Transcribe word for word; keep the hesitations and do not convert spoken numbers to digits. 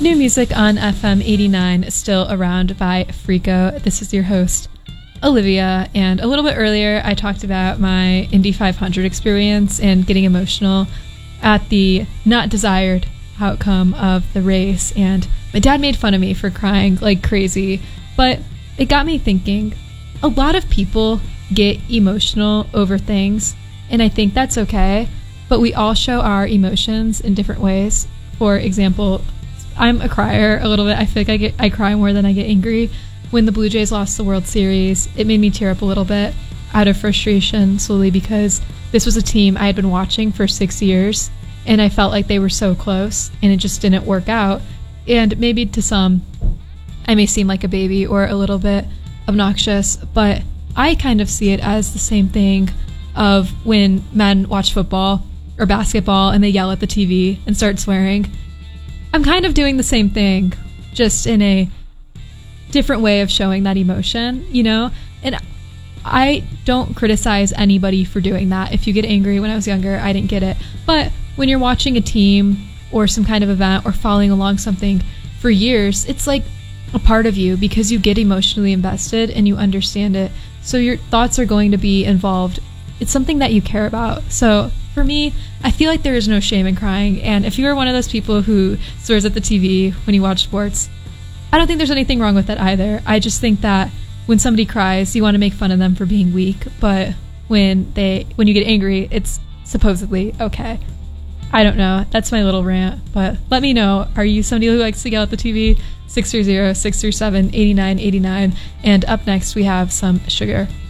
New music on F M eighty-nine, Still Around by Freako. This is your host, Olivia, and a little bit earlier I talked about my Indy five hundred experience and getting emotional at the not desired outcome of the race, and my dad made fun of me for crying like crazy, but it got me thinking. A lot of people get emotional over things, and I think that's okay, but we all show our emotions in different ways. For example, I'm a crier a little bit. I feel like I get I cry more than I get angry. When the Blue Jays lost the World Series, it made me tear up a little bit out of frustration, solely because this was a team I had been watching for six years, and I felt like they were so close, and it just didn't work out. And maybe to some, I may seem like a baby or a little bit obnoxious, but I kind of see it as the same thing of when men watch football or basketball and they yell at the T V and start swearing. I'm kind of doing the same thing, just in a different way of showing that emotion, you know? And I don't criticize anybody for doing that. If you get angry, when I was younger, I didn't get it. But when you're watching a team or some kind of event or following along something for years, it's like a part of you because you get emotionally invested and you understand it. So your thoughts are going to be involved. It's something that you care about. So for me, I feel like there is no shame in crying. And if you are one of those people who swears at the T V when you watch sports, I don't think there's anything wrong with that either. I just think that when somebody cries, you want to make fun of them for being weak. But when they, when you get angry, it's supposedly okay. I don't know. That's my little rant. But let me know. Are you somebody who likes to yell at the T V? six three zero, six three seven, eight nine eight nine. And up next, we have some Sugar.